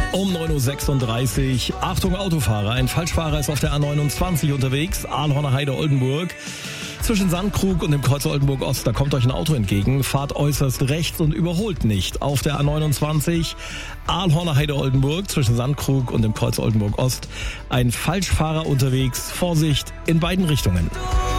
Um 9.36 Uhr. Achtung Autofahrer, ein Falschfahrer ist auf der A29 unterwegs, Ahlhorner Heide Oldenburg. Zwischen Sandkrug und dem Kreuz Oldenburg Ost, da kommt euch ein Auto entgegen, fahrt äußerst rechts und überholt nicht. Auf der A29 Ahlhorner Heide Oldenburg, zwischen Sandkrug und dem Kreuz Oldenburg Ost, ein Falschfahrer unterwegs, Vorsicht in beiden Richtungen.